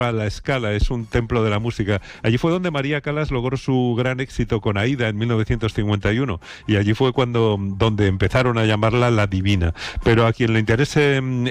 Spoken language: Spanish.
La Scala, es un templo de la música. Allí fue donde María Callas logró su gran éxito con Aída en 1951 y allí fue donde empezaron a llamarla la Divina. Pero a quien le interese